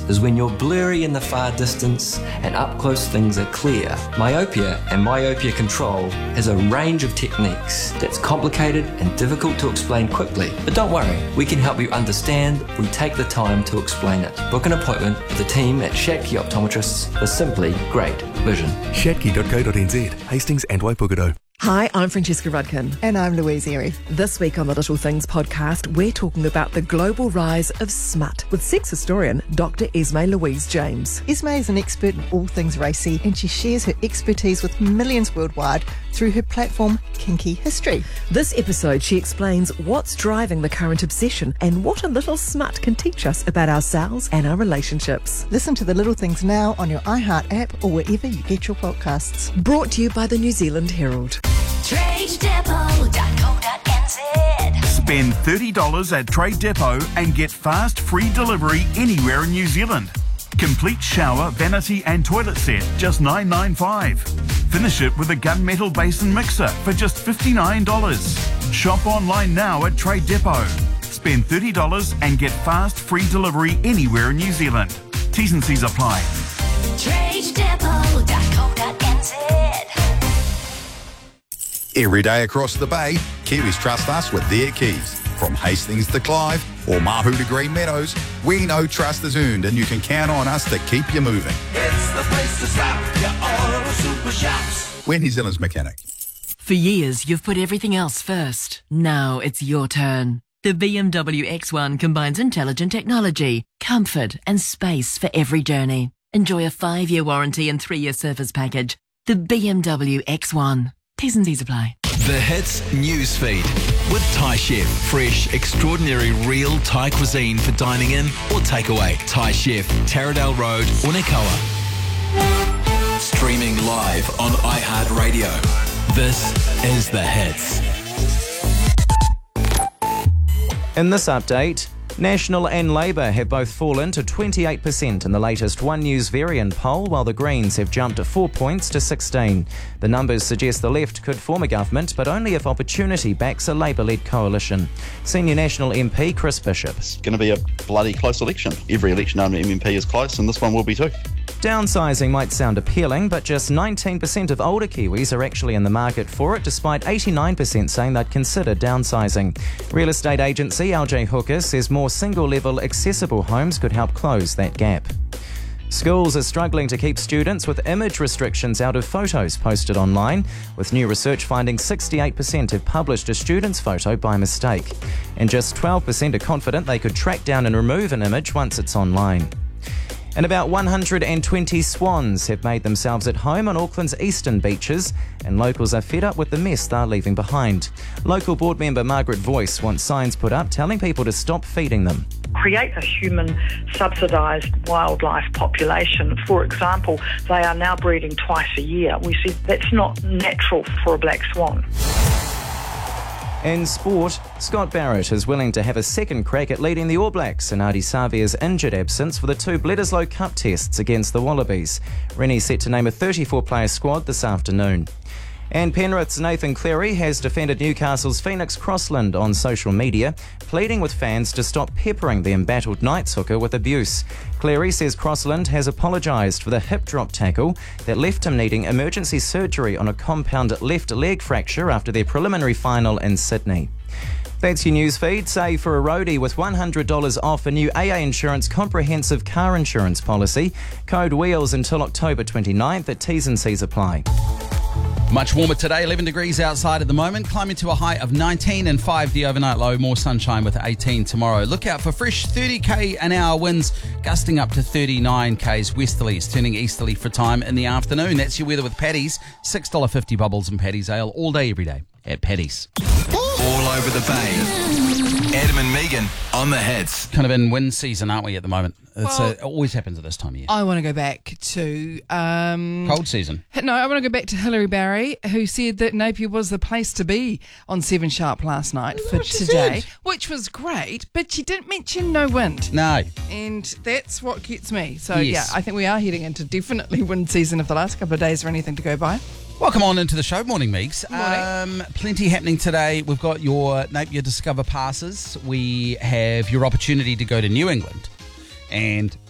is when you're blurry in the far distance and up close things are clear. Myopia and Myopia Control has a range of techniques that's complicated and difficult to explain quickly. But don't worry, we can help you understand. We take the time to explain it. Book an appointment with the team at Shatke Optometrists for simply great vision. Shatke.co.nz, Hastings and Waipuketo. Hi, I'm Francesca Rudkin. And I'm Louise Airy. This week on the Little Things podcast, we're talking about the global rise of smut with sex historian Dr. Esme Louise James. Esme is an expert in all things racy, and she shares her expertise with millions worldwide through her platform Kinky History. This episode, she explains what's driving the current obsession and what a little smut can teach us about ourselves and our relationships. Listen to the Little Things now on your iHeart app or wherever you get your podcasts. Brought to you by the New Zealand Herald. TradeDepot.co.nz. Spend $30 at Trade Depot and get fast free delivery anywhere in New Zealand. Complete shower, vanity and toilet set, just $9.95. Finish it with a gunmetal basin mixer for just $59. Shop online now at Trade Depot. Spend $30 and get fast free delivery anywhere in New Zealand. T's and C's apply. TradeDepot.co.nz. Every day across the bay, Kiwis trust us with their keys. From Hastings to Clive or Mahu to Green Meadows, we know trust is earned and you can count on us to keep you moving. It's the place to stop, your auto super shops. We're New Zealand's mechanic. For years, you've put everything else first. Now it's your turn. The BMW X1 combines intelligent technology, comfort and space for every journey. Enjoy a 5-year warranty and 3-year service package. The BMW X1. T's and C's apply. The Hits Newsfeed with Thai Chef. Fresh, extraordinary, real Thai cuisine for dining in or takeaway. Thai Chef, Taradale Road, Unikoa. Streaming live on iHeartRadio. This is The Hits. In this update, National and Labour have both fallen to 28% in the latest One News Varian poll, while the Greens have jumped 4 points to 16. The numbers suggest the left could form a government, but only if Opportunity backs a Labour-led coalition. Senior National MP Chris Bishop. It's going to be a bloody close election. Every election under MMP is close, and this one will be too. Downsizing might sound appealing, but just 19% of older Kiwis are actually in the market for it, despite 89% saying they'd consider downsizing. Real estate agency LJ Hooker says more single-level accessible homes could help close that gap. Schools are struggling to keep students with image restrictions out of photos posted online, with new research finding 68% have published a student's photo by mistake, and just 12% are confident they could track down and remove an image once it's online. And about 120 swans have made themselves at home on Auckland's eastern beaches, and locals are fed up with the mess they're leaving behind. Local board member Margaret Voice wants signs put up telling people to stop feeding them. Create a human subsidised wildlife population. For example, they are now breeding twice a year. We see that's not natural for a black swan. In sport, Scott Barrett is willing to have a second crack at leading the All Blacks in Ardie Savea's injured absence for the 2 Bledisloe Cup tests against the Wallabies. Rennie's set to name a 34-player squad this afternoon. And Penrith's Nathan Cleary has defended Newcastle's Phoenix Crossland on social media, pleading with fans to stop peppering the embattled Knights hooker with abuse. Cleary says Crossland has apologised for the hip drop tackle that left him needing emergency surgery on a compound left leg fracture after their preliminary final in Sydney. That's your news feed. Save for a roadie with $100 off a new AA Insurance comprehensive car insurance policy. Code WHEELS until October 29th. At T's and C's apply. Much warmer today, 11 degrees outside at the moment, climbing to a high of 19 and 5 the overnight low, more sunshine with 18 tomorrow. Look out for fresh 30k an hour winds, gusting up to 39k's westerlies, turning easterly for time in the afternoon. That's your weather with Paddy's, $6.50 bubbles and Paddy's Ale all day, every day at Paddy's. All over the bay. Adam and Megan on the Hits. Kind of in wind season, aren't we, at the moment? It always happens at this time of year. I want to go back to... cold season. No, I want to go back to Hilary Barry, who said that Napier was the place to be on 7 Sharp last night for today, which was great, but she didn't mention no wind. No. And that's what gets me. So, Yes. yeah, I think we are heading into definitely wind season if the last couple of days are anything to go by. Welcome on into the show. Morning, Meeks. Morning. Plenty happening today. We've got your Napier Discover passes. We have your opportunity to go to New England and